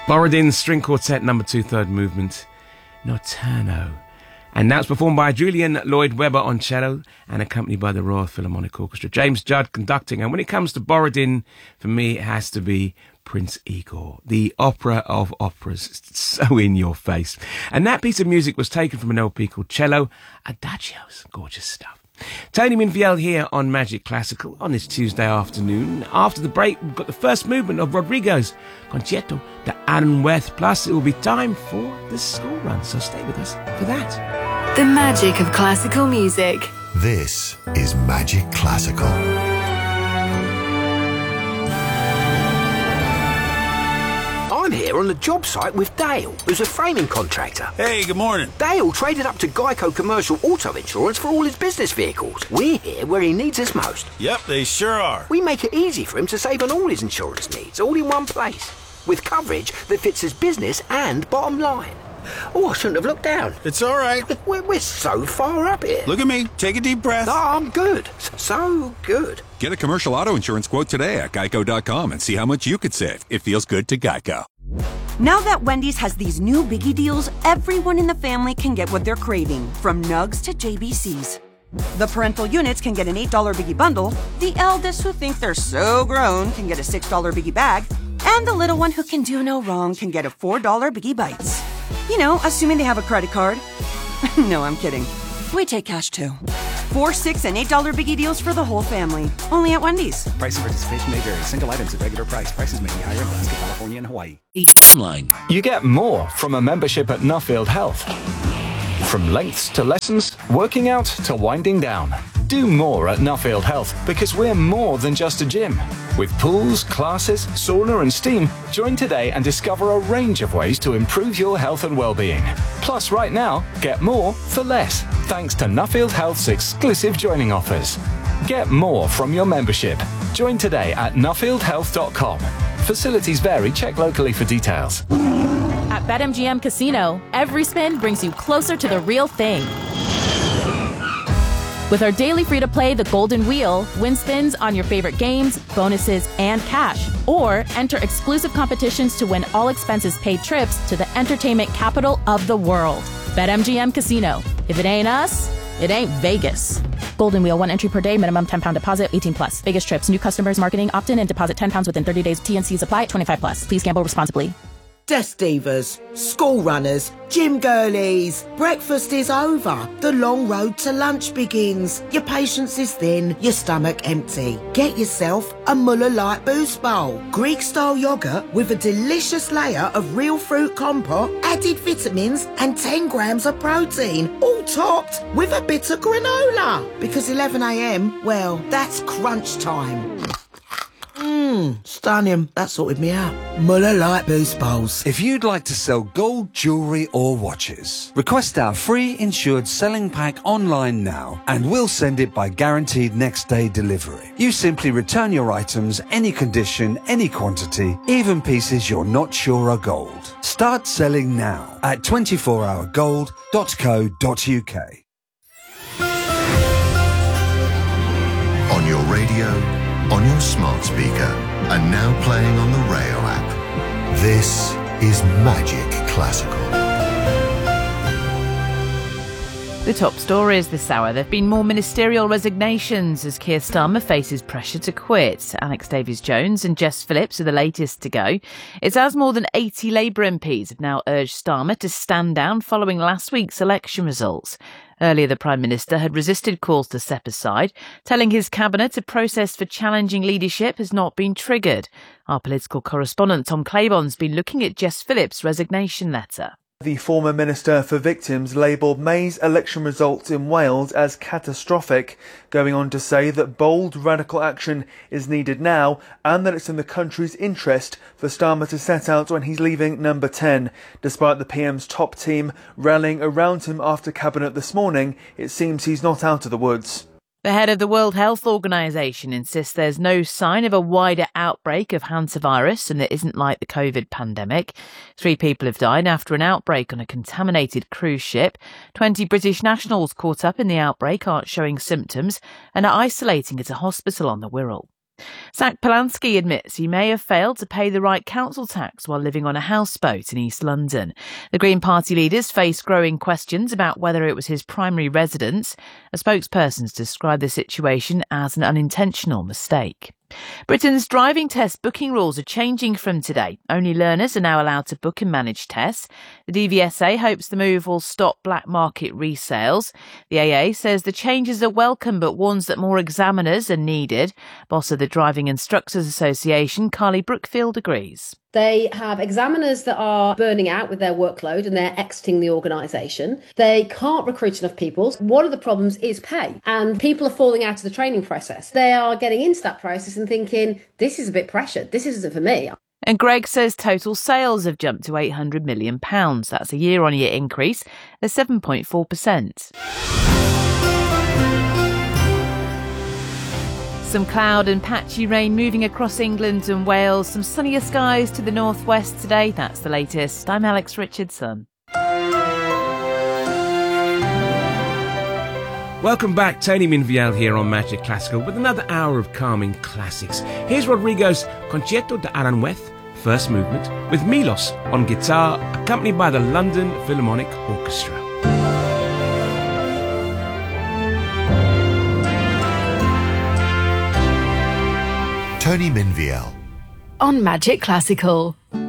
Borodin String Quartet number 2, third movement, Notturno. And now it's performed by Julian Lloyd Webber on cello and accompanied by the Royal Philharmonic Orchestra. James Judd conducting. And when it comes to Borodin, for me, it has to be Prince Igor, the opera of operas. It's so in your face. And that piece of music was taken from an LP called Cello Adagios. Gorgeous stuff. Tony Minfield here on Magic Classical on this Tuesday afternoon. After the break, we've got the first movement of Rodrigo's Concierto de Aranjuez. Plus, it will be time for the school run, so stay with us for that. The magic of classical music. This is Magic Classical. I'm here on the job site with Dale, who's a framing contractor. Hey, good morning. Dale traded up to Geico Commercial Auto Insurance for all his business vehicles. We're here where he needs us most. Yep, they sure are. We make it easy for him to save on all his insurance needs, all in one place, with coverage that fits his business and bottom line. Oh, I shouldn't have looked down. It's all right. We're so far up here. Look at me. Take a deep breath. No, I'm good. So good. Get a commercial auto insurance quote today at geico.com and see how much you could save. It feels good to Geico. Now that Wendy's has these new biggie deals, everyone in the family can get what they're craving, from nugs to JBCs. The parental units can get an $8 biggie bundle, the eldest who think they're so grown can get a $6 biggie bag, and the little one who can do no wrong can get a $4 biggie bites. You know, assuming they have a credit card. No, I'm kidding. We take cash too. 4, 6, and $8 biggie deals for the whole family. Only at Wendy's. Price and participation may vary. Single items at regular price. Prices may be higher in Alaska, California, and Hawaii. Online. You get more from a membership at Nuffield Health. From lengths to lessons, working out to winding down. Do more at Nuffield Health because we're more than just a gym. With pools, classes, sauna and steam, join today and discover a range of ways to improve your health and well-being. Plus, right now, get more for less, thanks to Nuffield Health's exclusive joining offers. Get more from your membership. Join today at nuffieldhealth.com. Facilities vary. Check locally for details. At BetMGM Casino, every spin brings you closer to the real thing. With our daily free-to-play The Golden Wheel, win spins on your favorite games, bonuses, and cash. Or enter exclusive competitions to win all expenses-paid trips to the entertainment capital of the world. BetMGM Casino. If it ain't us, it ain't Vegas. Golden Wheel, 1 entry per day, minimum £10 deposit, 18 plus. Vegas trips, new customers, marketing, opt-in and deposit £10 within 30 days. T&Cs apply at 25 plus. Please gamble responsibly. Desk divas, school runners, gym girlies. Breakfast is over. The long road to lunch begins. Your patience is thin, your stomach empty. Get yourself a Muller Light Boost Bowl. Greek-style yoghurt with a delicious layer of real fruit compote, added vitamins and 10 grams of protein, all topped with a bit of granola. Because 11 a.m, well, that's crunch time. Stunning. That sorted me out. Muller Light Boost Bowls. If you'd like to sell gold, jewellery or watches, request our free insured selling pack online now and we'll send it by guaranteed next day delivery. You simply return your items, any condition, any quantity, even pieces you're not sure are gold. Start selling now at 24hourgold.co.uk. On your radio, on your smart speaker, and now playing on the Rayo app. This is Magic Classical. The top stories this hour. There have been more ministerial resignations as Keir Starmer faces pressure to quit. Alex Davies-Jones and Jess Phillips are the latest to go. It's as more than 80 Labour MPs have now urged Starmer to stand down following last week's election results. Earlier, the Prime Minister had resisted calls to step aside, telling his cabinet a process for challenging leadership has not been triggered. Our political correspondent Tom Claiborne's been looking at Jess Phillips' resignation letter. The former Minister for Victims labelled May's election results in Wales as catastrophic, going on to say that bold radical action is needed now and that it's in the country's interest for Starmer to set out when he's leaving number 10. Despite the PM's top team rallying around him after Cabinet this morning, it seems he's not out of the woods. The head of the World Health Organization insists there's no sign of a wider outbreak of hantavirus and it isn't like the COVID pandemic. 3 people have died after an outbreak on a contaminated cruise ship. 20 British nationals caught up in the outbreak aren't showing symptoms and are isolating at a hospital on the Wirral. Zach Polanski admits he may have failed to pay the right council tax while living on a houseboat in East London. The Green Party leaders face growing questions about whether it was his primary residence. A spokesperson described the situation as an unintentional mistake. Britain's driving test booking rules are changing from today. Only learners are now allowed to book and manage tests. The DVSA hopes the move will stop black market resales. The AA says the changes are welcome but warns that more examiners are needed. Boss of the Driving Instructors Association, Carly Brookfield, agrees. They have examiners that are burning out with their workload and they're exiting the organisation. They can't recruit enough people. One of the problems is pay, and people are falling out of the training process. They are getting into that process and thinking, this is a bit pressured, this isn't for me. And Greg says total sales have jumped to £800 million. That's a year-on-year increase of 7.4%. Some cloud and patchy rain moving across England and Wales. Some sunnier skies to the northwest today. That's the latest. I'm Alex Richardson. Welcome back, Tony Minviel here on Magic Classical with another hour of calming classics. Here's Rodrigo's Concierto de Aranjuez, first movement, with Milos on guitar, accompanied by the London Philharmonic Orchestra. Tony Minviel on Magic Classical.